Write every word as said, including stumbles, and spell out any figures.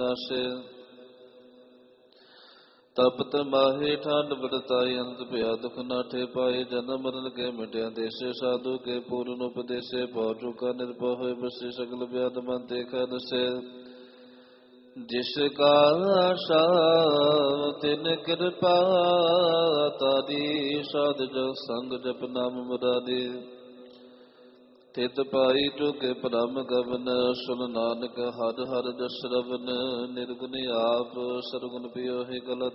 ਨਾਸੇ। ਤਪਤ ਮਾਹੇ ਠੰਡ ਵਰਤਾਈ ਅੰਤ ਭਇਆ ਦੁਖ ਨਾਠੇ ਪਾਏ। ਜਨਮ ਮਰਨ ਕੇ ਮਿਟਿਆ ਦੇਸੇ ਸਾਧੂ ਕੇ ਪੂਰਨ ਉਪਦੇਸੇ। ਭਉ ਚੁਕਾ ਨਿਰਭਉ ਹੋਏ ਬਸੇ ਸਗਲ ਵਿਆਦ ਮਨ ਤੇ ਖੈ ਦਸੇ। ਜਿਸ ਕਾ ਆਸ਼ਾ ਤਿਨ ਕਿਰਪਾ ਤਾਰੀ। ਸਾਧ ਜਗ ਸੰਗ ਜਪ ਨਾਮ ਮੁਰਾਰੀ। ਤਿਤ ਪਾਈ ਚੁਕੇ ਭ੍ਰਮ ਗਵਨ। ਸੁਨ ਨਾਨਕ ਹਰਿ ਹਰਿ ਜਸ ਰਵਨ। ਨਿਰਗੁਣ ਆਪ ਸਰਗੁਣ ਪਿਓ ਹੈ ਗਲ